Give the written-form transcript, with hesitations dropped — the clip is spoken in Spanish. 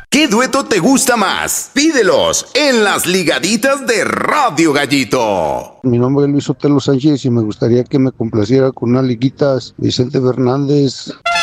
¿Qué dueto te gusta más? Pídelos en las ligaditas de Radio Gallito. Mi nombre es Luis Otelo Sánchez y me gustaría que me complaciera con unas liguitas Vicente Fernández.